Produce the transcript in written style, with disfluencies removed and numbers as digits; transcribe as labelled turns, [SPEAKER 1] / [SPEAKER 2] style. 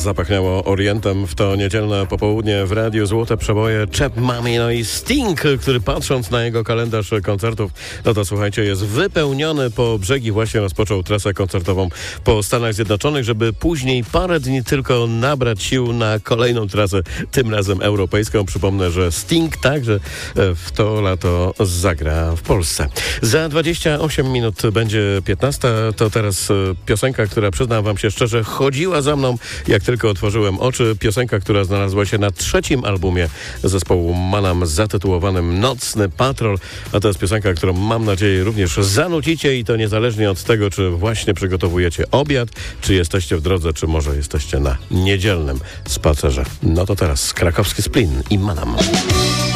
[SPEAKER 1] zapachniało Orientem w to niedzielne popołudnie w Radiu Złote Przeboje Cheb Mami, no i Sting, który patrząc na jego kalendarz koncertów, no to słuchajcie, jest wypełniony po brzegi, właśnie rozpoczął trasę koncertową po Stanach Zjednoczonych, żeby później parę dni tylko nabrać sił na kolejną trasę, tym razem europejską. Przypomnę, że Sting także w to lato zagra w Polsce. Za 28 minut będzie 15. To teraz piosenka, która, przyznam wam się szczerze, chodziła za mną, jak tylko otworzyłem oczy. Piosenka, która znalazła się na 3. albumie zespołu Manam zatytułowanym Nocny Patrol. A to jest piosenka, którą mam nadzieję również zanucicie i to niezależnie od tego, czy właśnie przygotowujecie obiad, czy jesteście w drodze, czy może jesteście na niedzielnym spacerze. No to teraz krakowski Splin i Manam.